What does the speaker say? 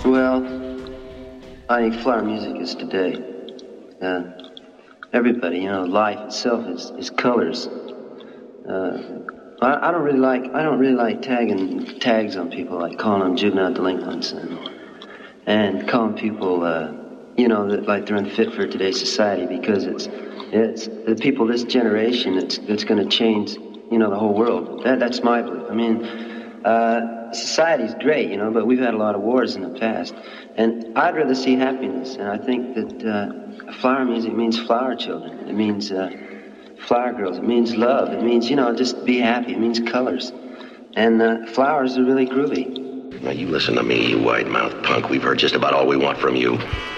Well, I think flower music is today. Everybody, life itself is colors. I don't really like tagging tags on people, like calling them juvenile delinquents and calling people, that like they're unfit for today's society, because it's the people this generation that's going to change, the whole world. That's my belief. I mean, society's great, but we've had a lot of wars in the past, and I'd rather see happiness. And I think that flower music means flower children. It means flower girls. It means love. It means, just be happy. It means colors. And flowers are really groovy. Now, you listen to me, you wide-mouthed punk. We've heard just about all we want from you.